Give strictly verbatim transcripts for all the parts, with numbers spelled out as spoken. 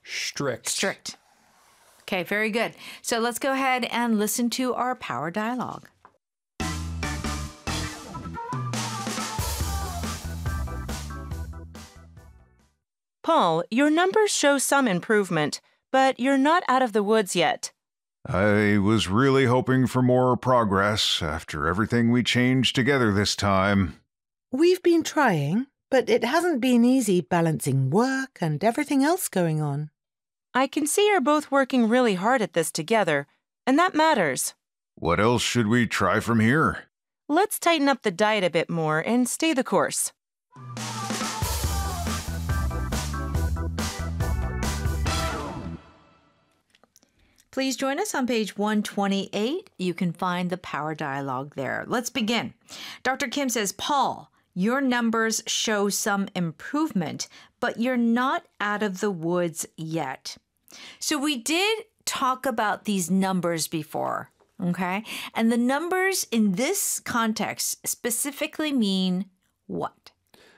Strict. Strict. Okay, very good. So let's go ahead and listen to our power dialogue. Paul, your numbers show some improvement, but you're not out of the woods yet. I was really hoping for more progress after everything we changed together this time. We've been trying, but it hasn't been easy balancing work and everything else going on. I can see you're both working really hard at this together, and that matters. What else should we try from here? Let's tighten up the diet a bit more and stay the course. Please join us on page one twenty-eight. You can find the power dialogue there. Let's begin. Doctor Kim says, Paul, your numbers show some improvement, but you're not out of the woods yet. So we did talk about these numbers before, okay? And the numbers in this context specifically mean what?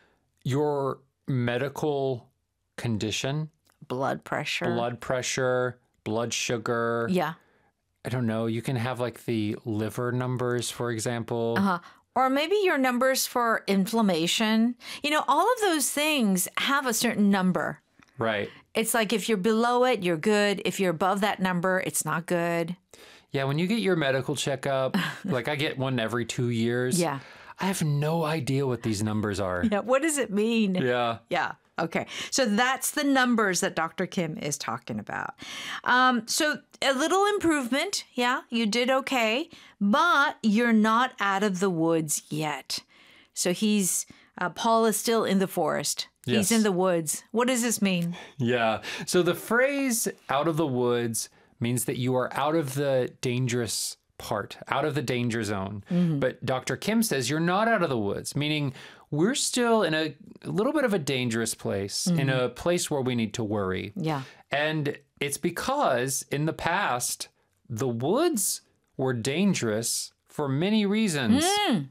Your medical condition. Blood pressure. Blood pressure. Blood sugar. Yeah. I don't know. You can have like the liver numbers, for example. Uh-huh. Or maybe your numbers for inflammation. You know, all of those things have a certain number. Right. It's like if you're below it, you're good. If you're above that number, it's not good. Yeah, when you get your medical checkup, like I get one every two years. Yeah. I have no idea what these numbers are. Yeah. What does it mean? Yeah. Yeah. Okay. So that's the numbers that Doctor Kim is talking about. Um, so a little improvement. Yeah, you did okay, but you're not out of the woods yet. So he's, uh, Paul is still in the forest. Yes. He's in the woods. What does this mean? Yeah. So the phrase out of the woods means that you are out of the dangerous part, out of the danger zone. Mm-hmm. But Doctor Kim says you're not out of the woods, meaning we're still in a, a little bit of a dangerous place, mm-hmm. in a place where we need to worry. Yeah. And it's because in the past, the woods were dangerous for many reasons. Mm.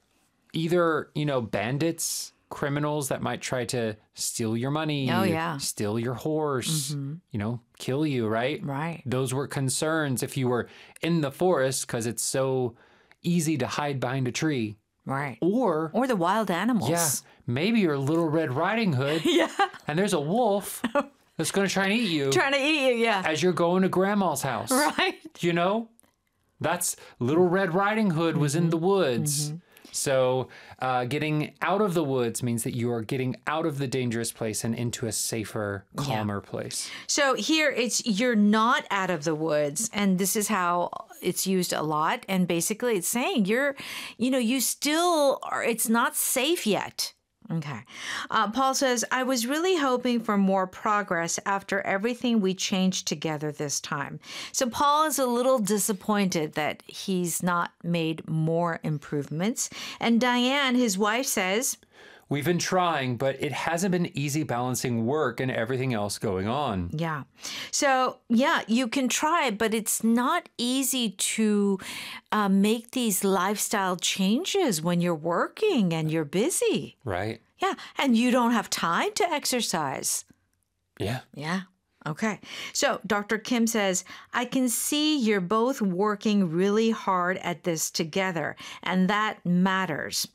Either, you know, bandits, criminals that might try to steal your money, oh, yeah. steal your horse, mm-hmm. you know, kill you, right? Right. Those were concerns if you were in the forest because it's so easy to hide behind a tree. Right. Or or the wild animals. Yeah. Maybe you're Little Red Riding Hood. Yeah. And there's a wolf that's going to try and eat you. Trying to eat you, yeah. As you're going to grandma's house. Right. You know? That's Little Red Riding Hood was mm-hmm. in the woods. Mm-hmm. So uh, getting out of the woods means that you are getting out of the dangerous place and into a safer, calmer yeah. place. So here it's you're not out of the woods, and this is how it's used a lot. And basically it's saying you're, you know, you still are, it's not safe yet. Okay. Uh, Paul says, I was really hoping for more progress after everything we changed together this time. So Paul is a little disappointed that he's not made more improvements. And Diane, his wife, says, we've been trying, but it hasn't been easy balancing work and everything else going on. Yeah. So, yeah, you can try, but it's not easy to uh, make these lifestyle changes when you're working and you're busy. Right. Yeah. And you don't have time to exercise. Yeah. Yeah. Okay. So Doctor Kim says, I can see you're both working really hard at this together, and that matters.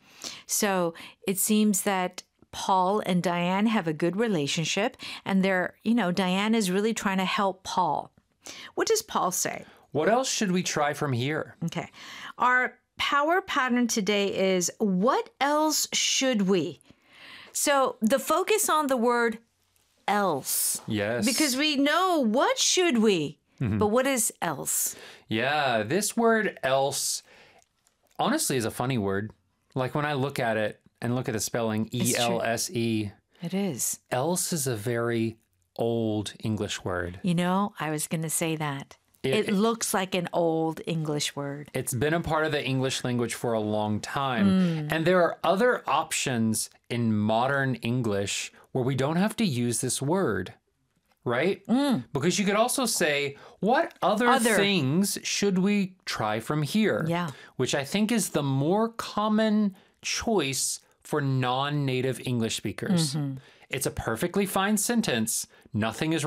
So it seems that Paul and Diane have a good relationship, and they're, you know, Diane is really trying to help Paul. What does Paul say? What else should we try from here? Okay. Our power pattern today is, what else should we? So the focus on the word else. Yes. Because we know what should we, mm-hmm. but what is else? Yeah, this word else honestly is a funny word. Like when I look at it and look at the spelling E L S E. It is. Else is a very old English word. You know, I was going to say that. It, it looks like an old English word. It's been a part of the English language for a long time. Mm. And there are other options in modern English where we don't have to use this word, right? Mm. Because you could also say, what other, other things should we try from here? Yeah. Which I think is the more common choice for non-native English speakers. Mm-hmm. It's a perfectly fine sentence. Nothing is